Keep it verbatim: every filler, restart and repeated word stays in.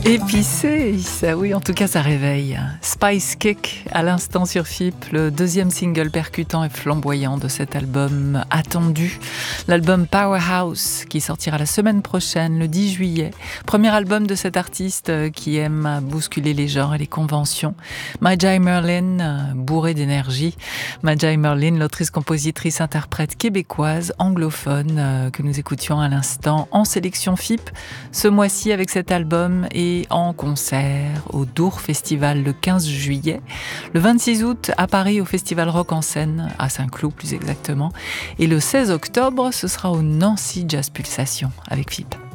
Épicé, ça oui, en tout cas ça réveille. Spice Kick à l'instant sur F I P, le deuxième single percutant et flamboyant de cet album attendu. L'album Powerhouse qui sortira la semaine prochaine, le dix juillet. Premier album de cet artiste qui aime bousculer les genres et les conventions. Majai Merlin, bourrée d'énergie. Majai Merlin, l'autrice, compositrice, interprète québécoise, anglophone, que nous écoutions à l'instant en sélection F I P ce mois-ci avec cet album et en concert au Dour Festival le quinze juillet, le vingt-six août à Paris au Festival Rock en Seine, à Saint-Cloud plus exactement, et le seize octobre ce sera au Nancy Jazz Pulsation avec F I P.